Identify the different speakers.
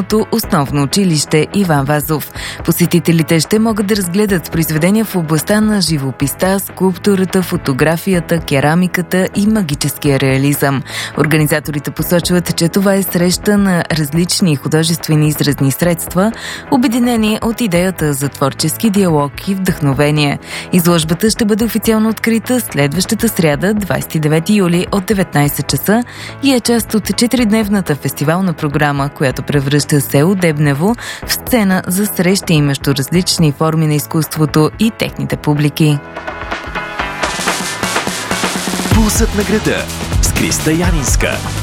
Speaker 1: изкуството, основно училище Иван Вазов. Посетителите ще могат да разгледат произведения в областта на живописта, скулптурата, фотографията, керамиката и магическия реализъм. Организаторите посочват, че това е среща на различни художествени изразни средства, обединени от идеята за творчески диалог и вдъхновение. Изложбата ще бъде официално открита следващата сряда, 29 юли от 19 часа и е част от 4-дневната фестивална програма, която превръща село Дебнево в сцена за срещи между различни форми на изкуството и техните публики.
Speaker 2: Пулсът на града с Криста Янинска.